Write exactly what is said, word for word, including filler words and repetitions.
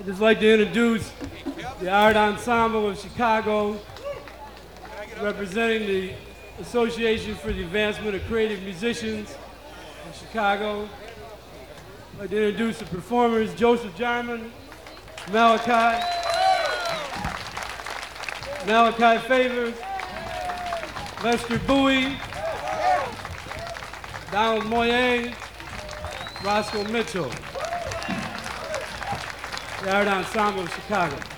I'd just like to introduce the Art Ensemble of Chicago, representing the Association for the Advancement of Creative Musicians in Chicago. I'd like to introduce the performers, Joseph Jarman, Malachi, Malachi Favors, Lester Bowie, Donald Moyet, Roscoe Mitchell, the Art Ensemble of Chicago.